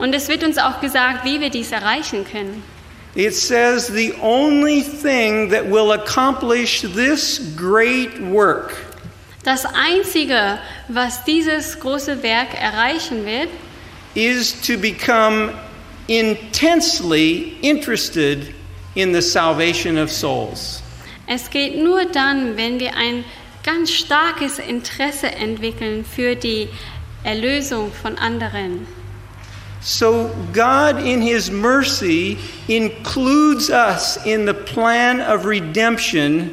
Und es wird uns auch gesagt, wie wir dies erreichen können. It says the only thing that will accomplish this great work Das Einzige, was dieses große Werk erreichen wird, is to become intensely interested in the salvation of souls. es geht nur dann, wenn wir ein ganz starkes Interesse entwickeln für die Erlösung von anderen. So God in His mercy includes us in the plan of redemption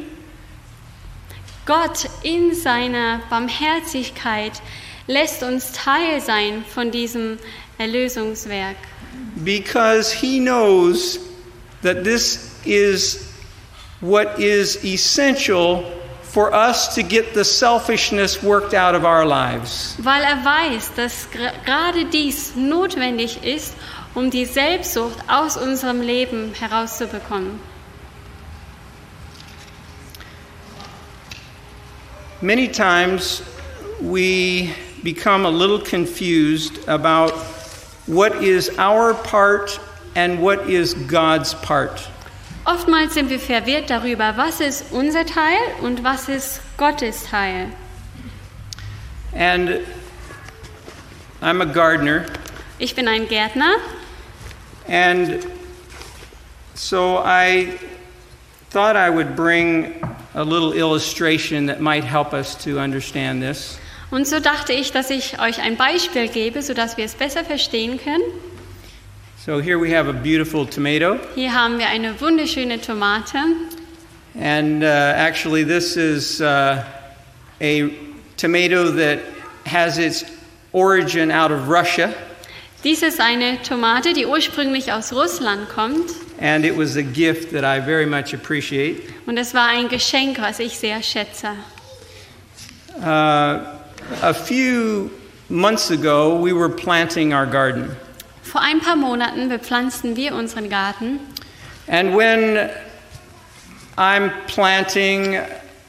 Gott in seiner Barmherzigkeit lässt uns Teil sein von diesem Erlösungswerk, because He knows that this is what is essential for us to get the selfishness worked out of our lives. weil er weiß, dass gerade dies notwendig ist, um die Selbstsucht aus unserem Leben herauszubekommen. Many times we become a little confused about what is our part and what is God's part. Oftmals sind wir verwirrt darüber, was ist unser Teil und was ist Gottes Teil. And I'm a gardener, Ich bin ein Gärtner and so I thought I would bring a little illustration that might help us to understand this. und so dachte ich, dass ich euch ein Beispiel gebe, sodass wir es besser verstehen können. So here we have a beautiful tomato, Hier haben wir eine wunderschöne Tomate and actually this is a tomato that has its origin out of Russia, Dies ist eine Tomate, die ursprünglich aus Russland kommt and it was a gift that I very much appreciate. und es war ein Geschenk, was ich sehr schätze. A few months ago, we were planting our garden. Vor ein paar Monaten bepflanzten wir unseren Garten And when I'm planting,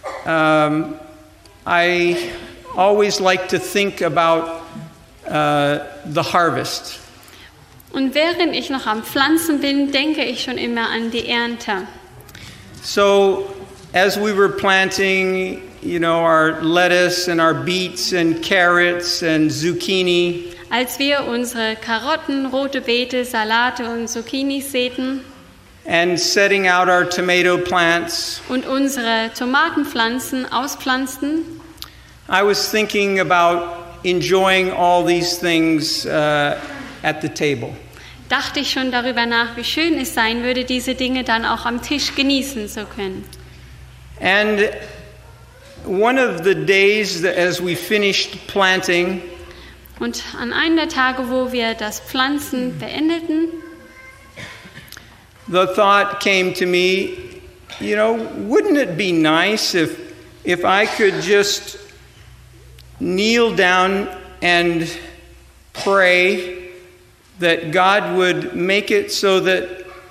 I always like to think about the harvest. und während ich noch am Pflanzen bin, denke ich schon immer an die Ernte. So as we were planting, you know, our lettuce and our beets and carrots and zucchini, Als wir unsere Karotten, rote Beete, Salate und Zucchinis säten and setting out our tomato plants, und unsere Tomatenpflanzen auspflanzten, I was thinking about enjoying all these things at the table. dachte ich schon darüber nach, wie schön es sein würde, diese Dinge dann auch am Tisch genießen zu können. And one of the days that as we finished planting, Und an einem der Tage, wo wir das Pflanzen beendeten, the thought came to me, you know, wouldn't it be nice if I could just kneel down and pray that God would make it so that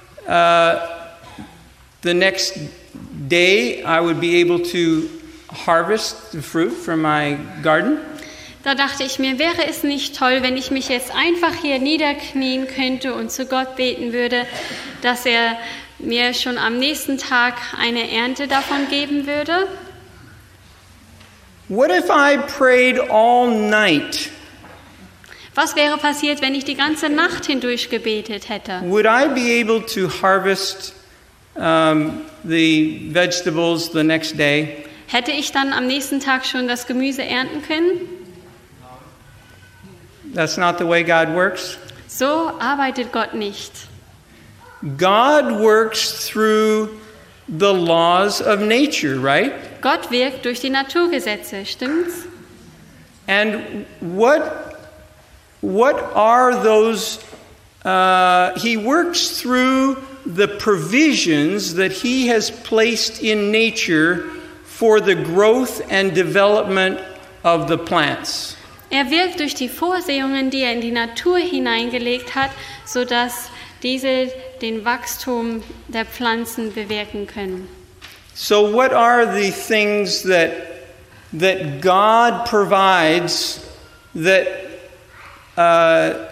the next day I would be able to harvest the fruit from my garden? da dachte ich mir, wäre es nicht toll, wenn ich mich jetzt einfach hier niederknien könnte und zu Gott beten würde, dass er mir schon am nächsten Tag eine Ernte davon geben würde? What if I prayed all night? Was wäre passiert, wenn ich die ganze Nacht hindurch gebetet hätte? Would I be able to harvest the vegetables the next day? Hätte ich dann am nächsten Tag schon das Gemüse ernten können? That's not the way God works. So arbeitet Gott nicht. God works through the laws of nature, right? Gott wirkt durch die Naturgesetze, stimmt's? And what are those? He works through the provisions that He has placed in nature for the growth and development of the plants. Er wirkt durch die Vorsehungen, die er in die Natur hineingelegt hat, sodass diese den Wachstum der Pflanzen bewirken können. So what are the things that God provides that